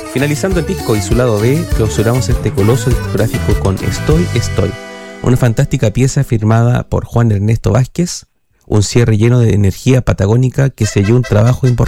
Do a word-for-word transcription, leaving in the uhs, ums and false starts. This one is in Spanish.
Finalizando el disco y su lado B, clausuramos este coloso discográfico con Estoy, Estoy, una fantástica pieza firmada por Juan Ernesto Vázquez, un cierre lleno de energía patagónica que selló un trabajo importante.